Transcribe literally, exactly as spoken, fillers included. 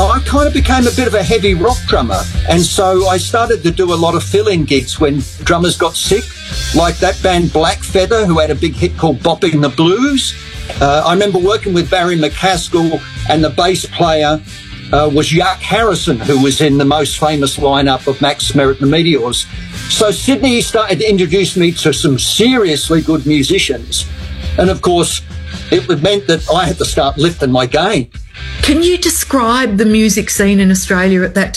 I kind of became a bit of a heavy rock drummer. And so I started to do a lot of fill-in gigs when drummers got sick, like that band Black Feather, who had a big hit called Bopping the Blues. Uh, I remember working with Barry McCaskill, and the bass player uh, was Yuck Harrison, who was in the most famous lineup of Max Merritt and the Meteors. So Sydney started to introduce me to some seriously good musicians. And of course, it meant that I had to start lifting my game. Can you describe the music scene in Australia at that